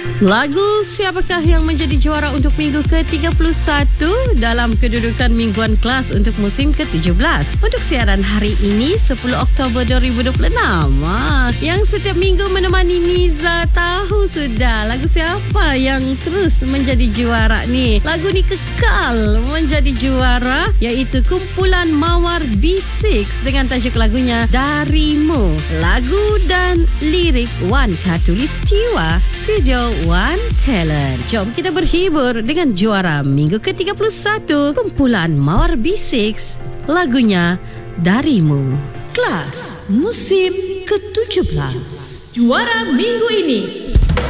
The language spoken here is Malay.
Lagu siapakah yang menjadi juara untuk minggu ke-31 dalam kedudukan mingguan kelas untuk musim ke-17 untuk siaran hari ini 10 Oktober 2026. Yang setiap minggu menemani Niza, tahu sudah lagu siapa yang terus menjadi juara ni. Lagu ni kekal menjadi juara, iaitu kumpulan Mawar B6 dengan tajuk lagunya Darimu. Lagu dan lirik Wan Khatulistiwa, Studio One Talent. Jom kita berhibur dengan juara minggu ke-31 kumpulan Mawar B6, lagunya Darimu. Kelas musim ke-17. Juara minggu ini